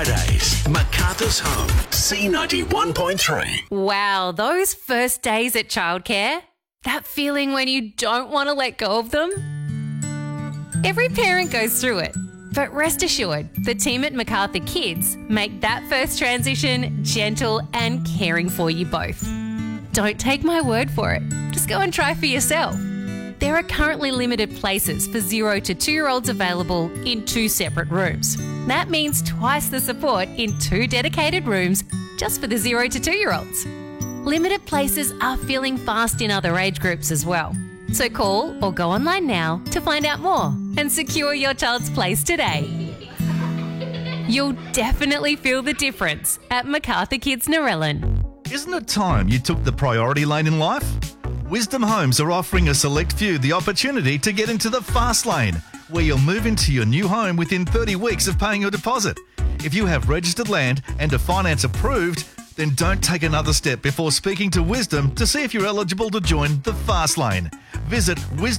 Fridays, MacArthur's Home, C91.3. Wow, those first days at childcare? That feeling when you don't want to let go of them? Every parent goes through it. But rest assured, the team at MacArthur Kids make that first transition gentle and caring for you both. Don't take my word for it. Just go and try for yourself. There are currently limited places for 0 to 2-year-olds available in 2 separate rooms. That means twice the support in 2 dedicated rooms just for the 0 to 2-year-olds. Limited places are filling fast in other age groups as well. So call or go online now to find out more and secure your child's place today. You'll definitely feel the difference at MacArthur Kids Narellan. Isn't it time you took the priority lane in life? Wisdom Homes are offering a select few the opportunity to get into the fast lane, where you'll move into your new home within 30 weeks of paying your deposit. If you have registered land and are finance approved, then don't take another step before speaking to Wisdom to see if you're eligible to join the fast lane. Visit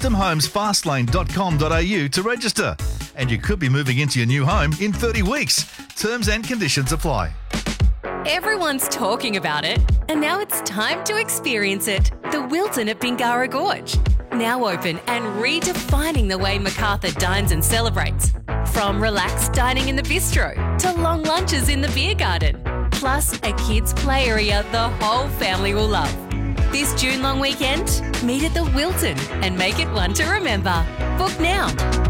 wisdomhomesfastlane.com.au to register. And you could be moving into your new home in 30 weeks. Terms and conditions apply. Everyone's talking about it, and now it's time to experience it. The Wilton at Bingara Gorge. Now open and redefining the way MacArthur dines and celebrates. From relaxed dining in the bistro to long lunches in the beer garden. Plus a kids' play area the whole family will love. This June long weekend, meet at the Wilton and make it one to remember. Book now.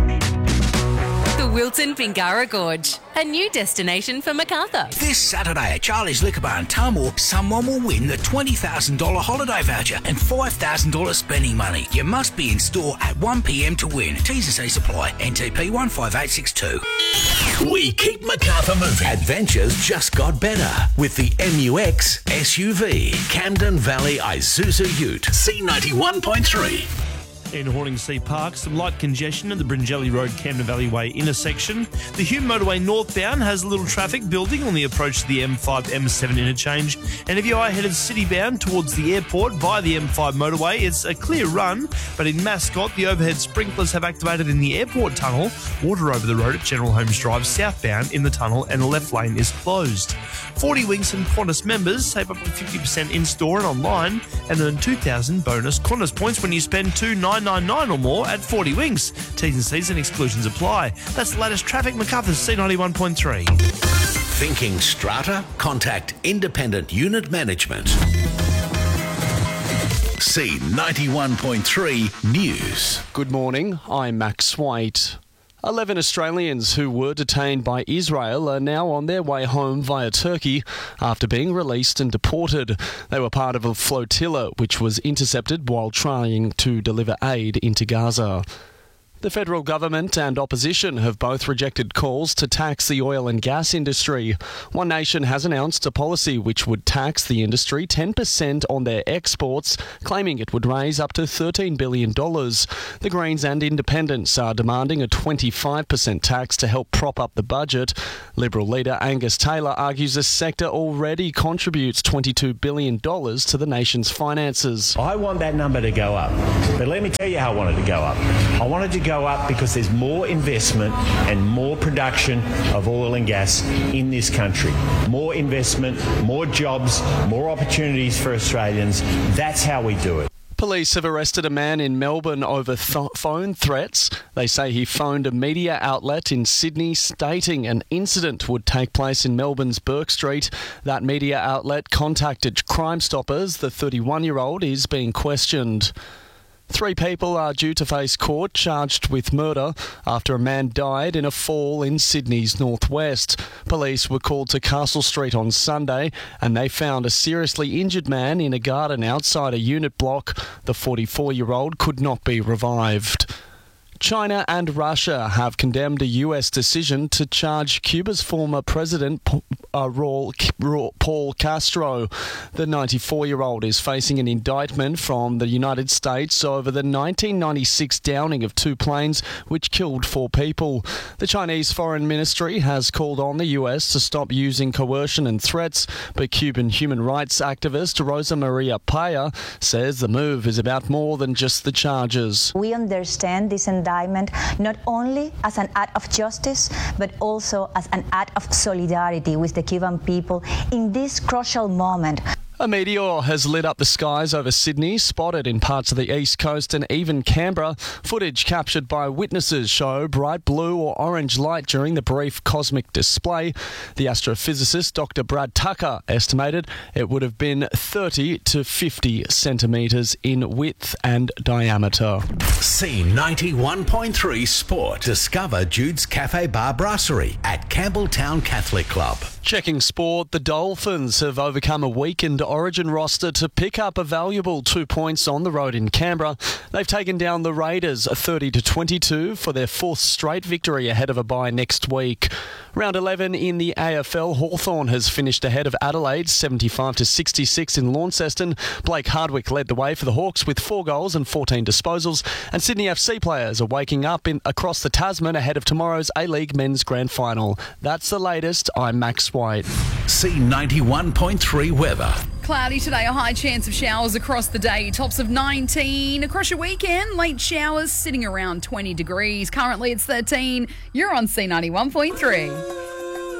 The Wilton Bingara Gorge, a new destination for MacArthur. This Saturday at Charlie's Liquor Bar in Tullamore, someone will win the $20,000 holiday voucher and $5,000 spending money. You must be in store at 1 p.m. to win. T's and C's apply. NTP 15862. We keep MacArthur moving. Adventures just got better with the MUX SUV. Camden Valley Isuzu Ute. C91.3. In Horningsea Park, some light congestion at the Bringelly Road Camden Valley Way intersection. The Hume Motorway northbound has a little traffic building on the approach to the M5-M7 interchange. And if you are headed city-bound towards the airport via the M5 motorway, it's a clear run. But in Mascot, the overhead sprinklers have activated in the airport tunnel. Water over the road at General Holmes Drive southbound in the tunnel, and the left lane is closed. 40 Winks and Qantas members save up to 50% in-store and online, and earn 2,000 bonus Qantas points when you spend $2,999 or more at 40 Winks. T's and C's and exclusions apply. That's the latest traffic. MacArthur's C91.3. Thinking strata? Contact Independent Unit Management. C91.3 News. Good morning, I'm Max White. 11 Australians who were detained by Israel are now on their way home via Turkey after being released and deported. They were part of a flotilla which was intercepted while trying to deliver aid into Gaza. The federal government and opposition have both rejected calls to tax the oil and gas industry. One Nation has announced a policy which would tax the industry 10% on their exports, claiming it would raise up to $13 billion. The Greens and Independents are demanding a 25% tax to help prop up the budget. Liberal leader Angus Taylor argues the sector already contributes $22 billion to the nation's finances. I want that number to go up, but let me tell you how I want it to go up. I want it to go up because there's more investment and more production of oil and gas in this country. More investment, more jobs, more opportunities for Australians. That's how we do it. Police have arrested a man in Melbourne over phone threats. They say he phoned a media outlet in Sydney stating an incident would take place in Melbourne's Bourke Street. That media outlet contacted Crime Stoppers. The 31-year-old is being questioned. 3 people are due to face court charged with murder after a man died in a fall in Sydney's northwest. Police were called to Castle Street on Sunday and they found a seriously injured man in a garden outside a unit block. The 44-year-old could not be revived. China and Russia have condemned a US decision to charge Cuba's former president, Paul Castro. The 94-year-old is facing an indictment from the United States over the 1996 downing of 2 planes which killed 4 people. The Chinese Foreign Ministry has called on the US to stop using coercion and threats, but Cuban human rights activist Rosa Maria Paya says the move is about more than just the charges. We understand this indictment indictment, not only as an act of justice, but also as an act of solidarity with the Cuban people in this crucial moment. A meteor has lit up the skies over Sydney, spotted in parts of the east coast and even Canberra. Footage captured by witnesses show bright blue or orange light during the brief cosmic display. The astrophysicist Dr. Brad Tucker estimated it would have been 30 to 50 centimetres in width and diameter. C91.3 Sport. Discover Jude's Cafe Bar Brasserie at Campbelltown Catholic Club. Checking sport, the Dolphins have overcome a weakened Origin roster to pick up a valuable 2 points on the road in Canberra. They've taken down the Raiders 30-22 for their fourth straight victory ahead of a bye next week. Round 11 in the AFL, Hawthorn has finished ahead of Adelaide 75-66 in Launceston. Blake Hardwick led the way for the Hawks with 4 goals and 14 disposals. And Sydney FC players are waking up across the Tasman ahead of tomorrow's A-League Men's Grand Final. That's the latest. I'm Max White. C91.3 weather. Cloudy today, a high chance of showers across the day. Tops of 19 across your weekend. Late showers sitting around 20 degrees. Currently it's 13. You're on C91.3.